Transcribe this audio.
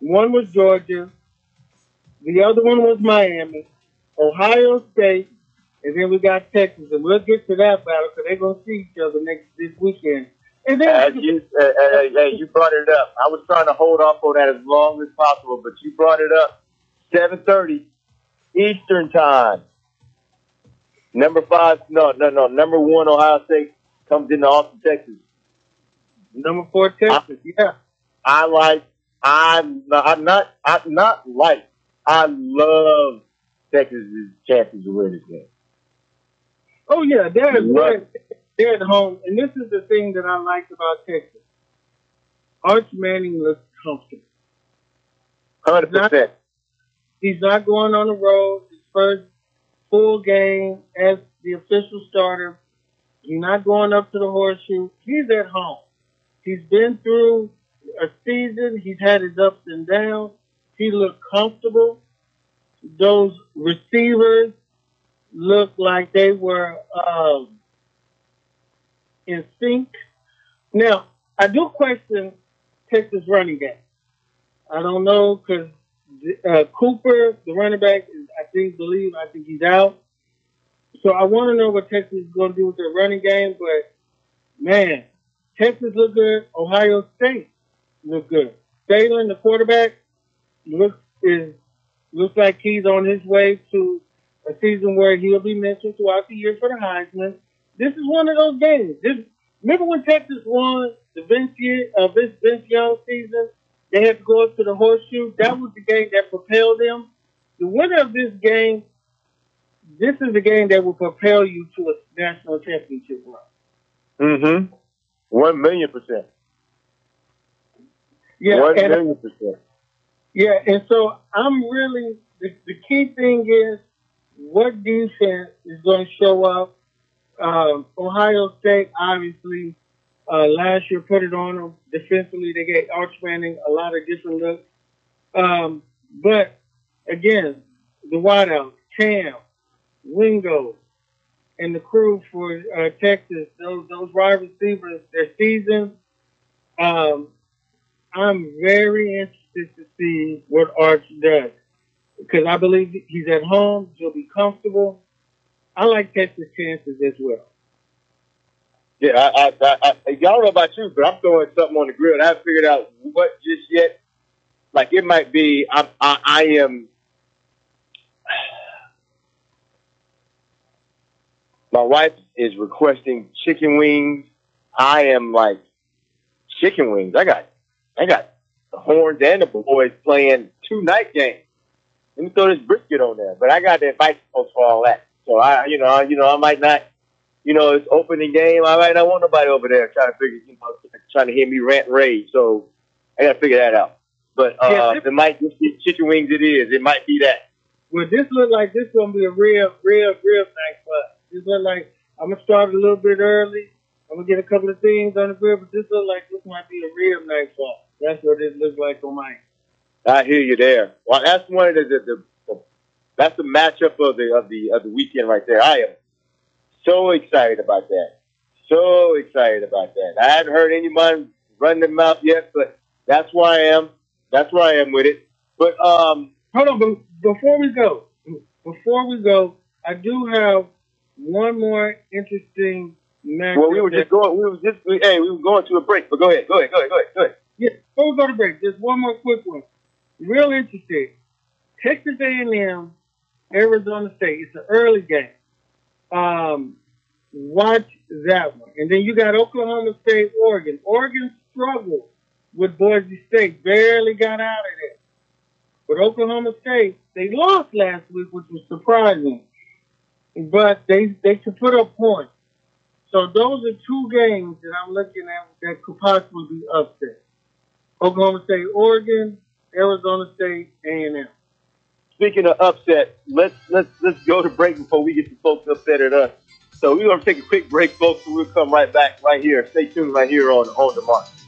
One was Georgia. The other one was Miami. Ohio State. And then we got Texas. And we'll get to that battle because they're going to see each other this weekend. And then you brought it up. I was trying to hold off on that as long as possible, but you brought it up. 7:30 Eastern time. Number 5, number 1 Ohio State comes into Austin, Texas. Number 4 Texas, yeah. I love Texas' chances to win this game. Oh yeah, they're at home, and this is the thing that I like about Texas. Arch Manning looks comfortable. 100%. He's not going on the road. His first full game as the official starter. He's not going up to the horseshoe. He's at home. He's been through a season. He's had his ups and downs. He looked comfortable. Those receivers looked like they were in sync. Now, I do question Texas running game. I don't know because Cooper, the running back, I think he's out. So I want to know what Texas is going to do with their running game. But, man, Texas look good. Ohio State look good. Salem, the quarterback, looks like he's on his way to a season where he'll be mentioned throughout the year for the Heisman. This is one of those games. Remember when Texas won the Vince Young season? They had to go up to the horseshoe. That was the game that propelled them. The winner of this game, this is the game that will propel you to a national championship run. Mm-hmm. 1,000,000%. Yeah, 1,000,000%. Yeah, and so I'm really the key thing is what defense is going to show up. Ohio State obviously last year put it on them defensively. They gave Arch Manning a lot of different looks. But again, the wideouts, Cam, Wingo, and the crew for Texas, those wide receivers, their season. I'm very interested to see what Arch does because I believe he's at home. He'll be comfortable. I like Texas' chances as well. Yeah, I don't know about you, but I'm throwing something on the grill. I haven't figured out what just yet. Like it might be. I am. My wife is requesting chicken wings. I am like chicken wings. I got the Horns and the boys playing 2 night games. Let me throw this brisket on there, but I got the advice for all that. So I might not, it's opening game. I might not want nobody over there trying to hear me rant and rage. So I got to figure that out. But it might just be chicken wings. It is. It might be that. Well, this look like this going to be a real nice fight. This look like I'm gonna start a little bit early. I'm gonna get a couple of things on the grill, but this look like this might be a real nice fight. That's what it looks like on mine. I hear you there. Well, that's one of that's the matchup of the weekend right there. I am so excited about that. So excited about that. I haven't heard anyone run their mouth yet, but that's where I am. That's where I am with it. But hold on, but before we go, I do have one more interesting match. Well, we were going to a break, but go ahead. Yeah, before we go to break, just one more quick one. Real interesting. Texas A&M, Arizona State. It's an early game. Watch that one. And then you got Oklahoma State, Oregon. Oregon struggled with Boise State. Barely got out of there. But Oklahoma State, they lost last week, which was surprising. But they could put up points. So those are 2 games that I'm looking at that could possibly be upset. Oklahoma State, Oregon, Arizona State, A&M. Speaking of upset, let's go to break before we get some folks upset at us. So we're going to take a quick break, folks, and we'll come right back right here. Stay tuned right here on The Mark.